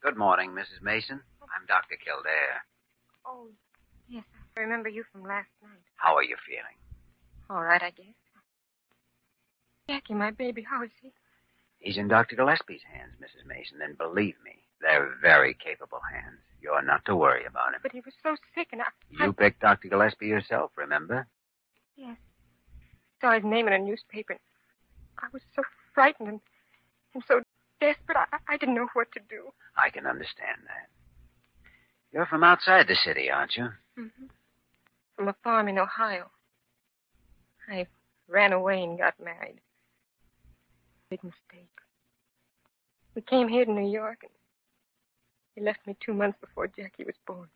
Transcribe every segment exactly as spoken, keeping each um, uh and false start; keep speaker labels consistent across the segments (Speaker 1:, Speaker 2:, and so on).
Speaker 1: Good morning, Missus Mason. I'm Doctor Kildare.
Speaker 2: Oh, yes, I remember you from last night.
Speaker 1: How are you feeling?
Speaker 2: All right, I guess. Jackie, my baby, how is he?
Speaker 1: He's in Doctor Gillespie's hands, Missus Mason, and believe me, they're very capable hands. You're not to worry about him.
Speaker 2: But he was so sick, and I...
Speaker 1: You
Speaker 2: I...
Speaker 1: picked Doctor Gillespie yourself, remember?
Speaker 2: Yes. Saw his name in a newspaper. I was so frightened and, and so desperate, I, I didn't know what to do.
Speaker 1: I can understand that. You're from outside the city, aren't you?
Speaker 2: Mm-hmm. From a farm in Ohio. I ran away and got married. Big mistake. We came here to New York, and he left me two months before Jackie was born.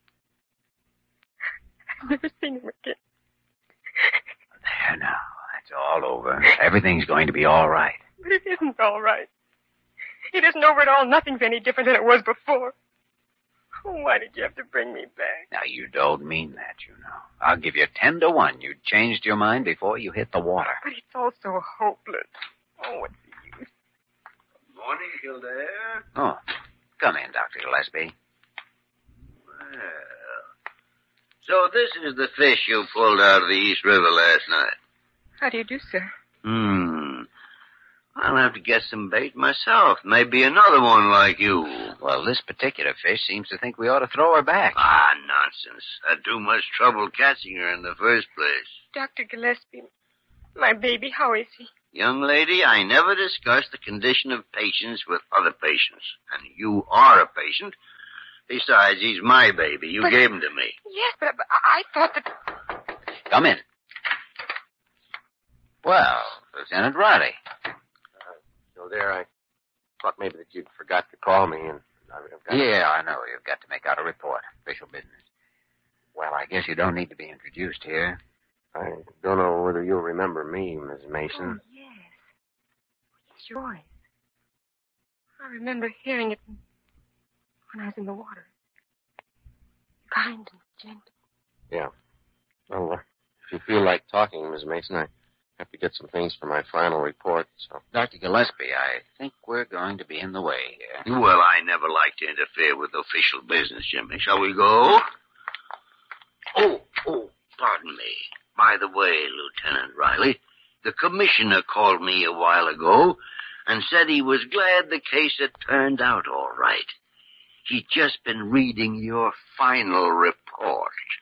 Speaker 2: I've never seen him again.
Speaker 1: There now. That's all over. Everything's going to be all right.
Speaker 2: But it isn't all right. It isn't over at all. Nothing's any different than it was before. Oh, why did you have to bring me back?
Speaker 1: Now, you don't mean that, you know. I'll give you ten to one. You changed your mind before you hit the water.
Speaker 2: But it's all so hopeless. Oh, what's the use?
Speaker 3: Morning, Kildare.
Speaker 1: Oh, come in, Doctor Gillespie.
Speaker 3: Well, so this is the fish you pulled out of the East River last night.
Speaker 2: How do you do, sir?
Speaker 3: Hmm. I'll have to get some bait myself. Maybe another one like you.
Speaker 1: Well, this particular fish seems to think we ought to throw her back.
Speaker 3: Ah, nonsense. Had too much trouble catching her in the first place.
Speaker 2: Doctor Gillespie, my baby, how is he?
Speaker 3: Young lady, I never discuss the condition of patients with other patients. And you are a patient. Besides, he's my baby. You
Speaker 2: but,
Speaker 3: gave him to me.
Speaker 2: Yes, but, but I thought that...
Speaker 1: Come in. Well, Lieutenant Riley.
Speaker 4: Uh, so there, I thought maybe that you'd forgot to call me, and I would have got...
Speaker 1: Yeah, I know. You've got to make out a report. Official business. Well, I guess you don't need to be introduced here.
Speaker 4: I don't know whether you'll remember me, Miss Mason.
Speaker 2: Oh, yes. It's your voice. I remember hearing it when I was in the water. Kind and gentle.
Speaker 4: Yeah. Well, uh, if you feel like talking, Miss Mason, I have to get some things for my final report, so...
Speaker 1: Doctor Gillespie, I think we're going to be in the way here.
Speaker 3: Well, I never like to interfere with official business, Jimmy. Shall we go? Oh, oh, pardon me. By the way, Lieutenant Riley, the commissioner called me a while ago and said he was glad the case had turned out all right. He'd just been reading your final report.